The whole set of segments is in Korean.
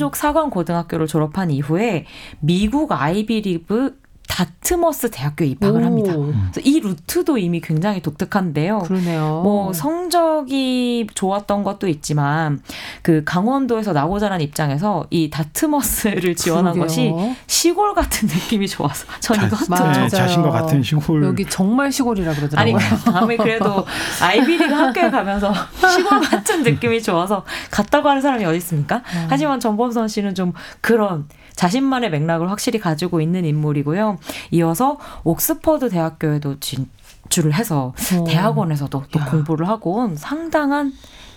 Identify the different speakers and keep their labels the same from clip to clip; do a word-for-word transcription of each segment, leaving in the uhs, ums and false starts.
Speaker 1: 민족 사관 고등학교를 졸업한 이후에 미국 아이비리그 다트머스 대학교에 입학을
Speaker 2: 오.
Speaker 1: 합니다. 그래서 이 루트도 이미 굉장히 독특한데요.
Speaker 2: 그러네요.
Speaker 1: 뭐 성적이 좋았던 것도 있지만 그 강원도에서 나고 자란 입장에서 이 다트머스를 지원한
Speaker 2: 그러게요.
Speaker 1: 것이 시골 같은 느낌이 좋아서 전 이거
Speaker 2: 맞아요.
Speaker 3: 네, 자신과 같은 시골.
Speaker 2: 여기 정말 시골이라 그러더라고요.
Speaker 1: 아니 다음에 그래도 아이비리그 학교에 가면서 시골 같은 느낌이 좋아서 갔다고 하는 사람이 어디 있습니까? 음. 하지만 전범선 씨는 좀 그런 자신만의 맥락을 확실히 가지고 있는 인물이고요. 이어서 옥스퍼드 대학교에도 진출을 해서 오. 대학원에서도 또 야. 공부를 하고 온 상당한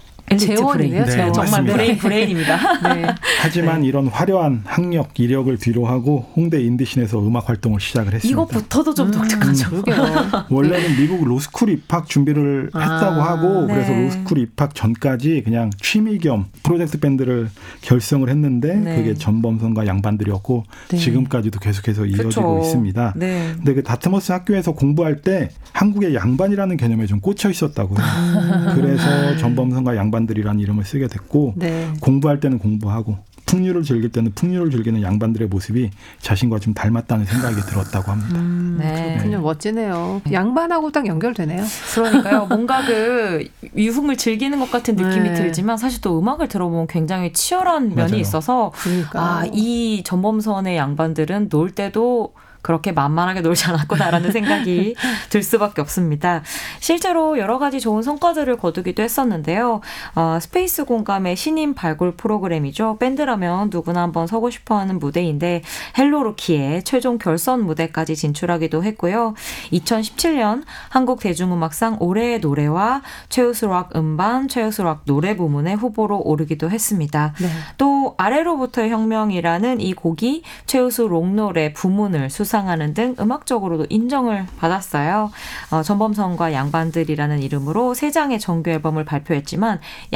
Speaker 2: 재원이네요.
Speaker 3: 네,
Speaker 2: 재원.
Speaker 1: 정말 브레인, 브레인입니다. 네.
Speaker 3: 하지만
Speaker 1: 네.
Speaker 3: 이런 화려한 학력, 이력을 뒤로하고 홍대 인디신에서 음악 활동을 시작을 했습니다.
Speaker 1: 이것부터도 좀 음, 독특하죠.
Speaker 3: 음, 원래는 미국 로스쿨 입학 준비를 아, 했다고 하고 네. 그래서 로스쿨 입학 전까지 그냥 취미 겸 프로젝트 밴드를 결성을 했는데 네. 그게 전범선과 양반들이었고 네. 지금까지도 계속해서 이어지고 그쵸. 있습니다. 네. 근데 그 다트머스 학교에서 공부할 때 한국의 양반이라는 개념에 좀 꽂혀 있었다고요. 음. 그래서 전범선과 양반 들이라는 이름을 쓰게 됐고 네. 공부할 때는 공부하고 풍류를 즐길 때는 풍류를 즐기는 양반들의 모습이 자신과 좀 닮았다는 생각이 들었다고 합니다.
Speaker 2: 음, 네. 그렇군요. 멋지네요. 양반하고 딱 연결되네요.
Speaker 1: 그러니까요. 뭔가 그 유흥을 즐기는 것 같은 느낌이 네. 들지만 사실 또 음악을 들어보면 굉장히 치열한 면이 맞아요. 있어서 아, 이 전범선의 양반들은 놀 때도 그렇게 만만하게 놀지 않았구나라는 생각이 들 수밖에 없습니다. 실제로 여러 가지 좋은 성과들을 거두기도 했었는데요. 어, 스페이스 공감의 신인 발굴 프로그램이죠. 밴드라면 누구나 한번 서고 싶어하는 무대인데 헬로루키의 최종 결선 무대까지 진출하기도 했고요. 이천십칠 년 한국대중음악상 올해의 노래와 최우수락 음반, 최우수락 노래 부문의 후보로 오르기도 했습니다. 네. 또 아래로부터의 혁명이라는 이 곡이 최우수 록노래 부문을 수상 수상하는 등 음악적으로도 인정을 받았어요. 어, 전범선과 양반들이라는 이름으로 세 장의 정규 앨범을 발표했지만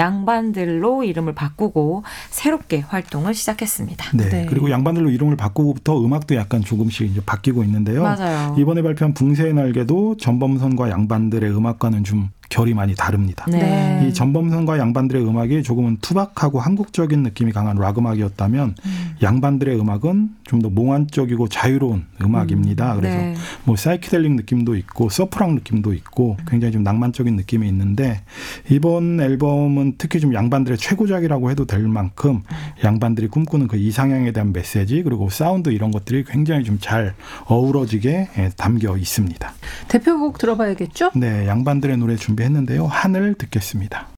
Speaker 1: 양반들로 이름을 바꾸고 새롭게 활동을 시작했습니다.
Speaker 3: 네, 네. 그리고 양반들로 이름을 바꾸고부터 음악도 약간 조금씩 이제 바뀌고 있는데요.
Speaker 1: 맞아요.
Speaker 3: 이번에 발표한 붕세의 날개도 전범선과 양반들의 음악과는 좀 결이 많이 다릅니다.
Speaker 1: 네.
Speaker 3: 이 전범선과 양반들의 음악이 조금은 투박하고 한국적인 느낌이 강한 락 음악이었다면 음. 양반들의 음악은 좀 더 몽환적이고 자유로운 음악입니다. 음. 그래서 네. 뭐 사이키델릭 느낌도 있고 서프락 느낌도 있고 굉장히 좀 낭만적인 느낌이 있는데 이번 앨범은 특히 좀 양반들의 최고작이라고 해도 될 만큼 양반들이 꿈꾸는 그 이상향에 대한 메시지 그리고 사운드 이런 것들이 굉장히 좀 잘 어우러지게 담겨 있습니다.
Speaker 2: 대표곡 들어봐야겠죠?
Speaker 3: 네, 양반들의 노래 준비했는데요. 하늘 듣겠습니다.